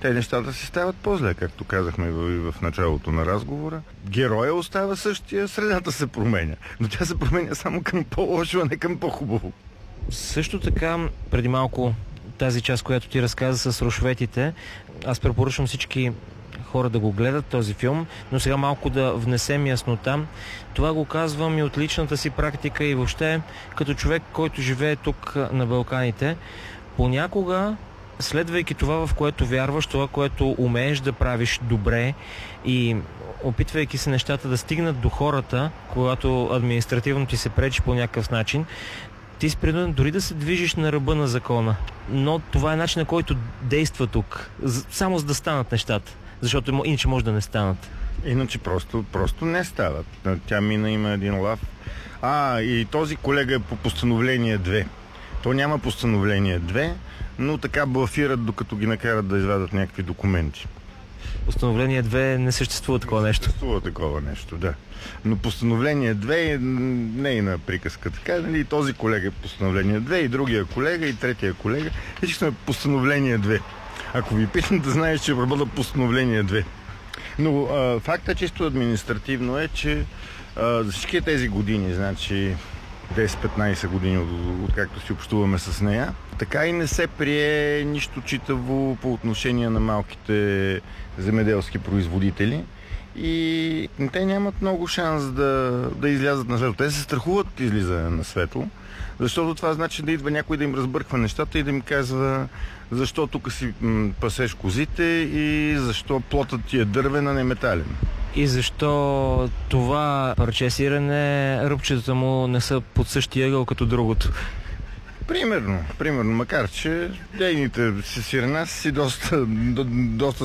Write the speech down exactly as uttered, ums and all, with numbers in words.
те нещата си стават по-зле, както казахме в, в началото на разговора. Героя остава същия, средата се променя, но тя се променя само към по-лошо, а не към по-хубаво. Също така, преди малко тази част, която ти разказа с рушветите, аз препоръчвам всички хора да го гледат този филм, но сега малко да внесем яснота. Това го казвам и от личната си практика и въобще като човек, който живее тук на Балканите. Понякога, следвайки това, в което вярваш, това, което умееш да правиш добре и опитвайки се нещата да стигнат до хората, когато административно ти се пречи по някакъв начин, ти си принуден дори да се движиш на ръба на закона. Но това е начинът, който действа тук. Само за да станат нещата. Защото иначе може да не станат. Иначе просто, просто не стават. Тя мина, има един лав. А, и този колега е по постановление две. То няма постановление две, но така блафират, докато ги накарат да извадат някакви документи. Постановление две не съществува такова нещо. Не съществува такова нещо, да. Но постановление две не е на приказка. Така, нали, този колега е постановление две, и другия колега, и третия колега. Всички сме постановление две. Ако ви питам, да знаеш, че работа постановление две. Но а, факта чисто административно е, че а, за всички тези години, значи десет-петнайсет години, от, откакто си общуваме с нея, така и не се прие нищо читаво по отношение на малките земеделски производители. И те нямат много шанс да, да излязат на светло. Те се страхуват да излиза на светло, защото това значи да идва някой да им разбърква нещата и да им казва защо тук си м, пасеш козите и защо плотът ти е дървен, а не метален. И защо това парче сирене, ръбчетата му не са под същия ъгъл като другото. Примерно, примерно, макар че дейните сирена си доста, до, доста